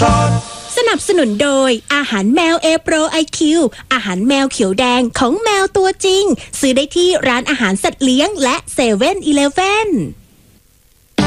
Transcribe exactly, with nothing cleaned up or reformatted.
สนับสนุนโดยอาหารแมวเอโปรไอคิวอาหารแมวเขียวแดงของแมวตัวจริงซื้อได้ที่ร้านอาหารสัตว์เลี้ยงและเซเว่นอีเลฟเว่น